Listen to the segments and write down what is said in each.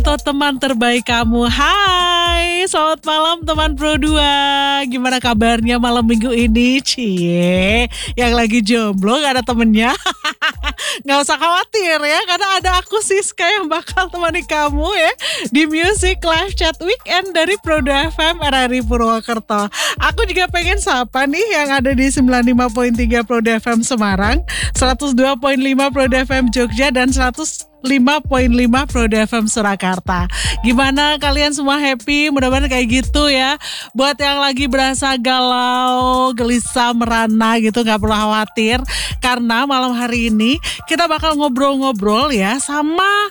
Atau teman terbaik kamu. Hai, selamat malam teman Pro 2. Gimana kabarnya malam minggu ini? Cie, yang lagi jomblo gak ada temennya. Gak usah khawatir ya, karena ada aku Siska yang bakal temani kamu ya di Music Live Chat Weekend dari Pro 2 FM RRI Purwokerto. Aku juga pengen sapa nih yang ada di 95.3 Pro 2 FM Semarang, 102.5 Pro 2 FM Jogja, dan 105.5 Pro 2 FM Surakarta. Gimana kalian semua happy? Mudah-mudahan kayak gitu ya. Buat yang lagi berasa galau, gelisah, merana gitu, gak perlu khawatir. Karena malam hari ini kita bakal ngobrol-ngobrol ya sama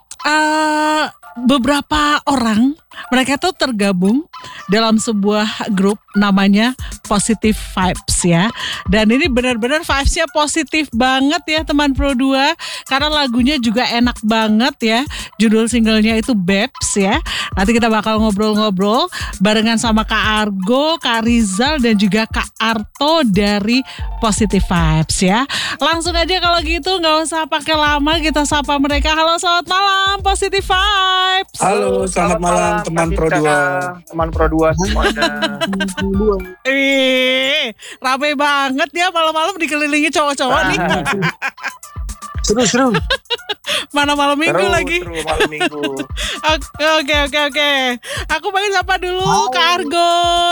beberapa orang. Mereka tuh tergabung dalam sebuah grup namanya Positive Vibes ya. Dan ini benar-benar vibes-nya positif banget ya teman Pro 2. Karena lagunya juga enak banget ya. Judul singlenya itu Babes ya. Nanti kita bakal ngobrol-ngobrol barengan sama Kak Argo, Kak Rizal, dan juga Kak Arto dari Positive Vibes ya. Langsung aja kalau gitu, gak usah pakai lama, kita sapa mereka. Halo, selamat malam Positive Vibes. Halo, selamat malam teman Pro 2. Teman Pro 2 semuanya. Rame banget ya malam-malam dikelilingi cowok-cowok nih. Seru. Mana malam minggu lagi. Seru malam minggu. Oke. Aku pengen sapa dulu Kak Argo.